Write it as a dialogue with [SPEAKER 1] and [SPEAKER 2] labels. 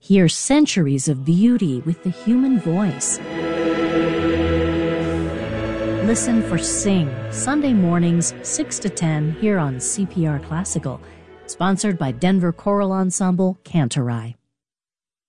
[SPEAKER 1] Hear centuries of beauty with the human voice. Listen for Sing, Sunday mornings 6 to 10 here on CPR Classical, sponsored by Denver Choral Ensemble, Cantorai.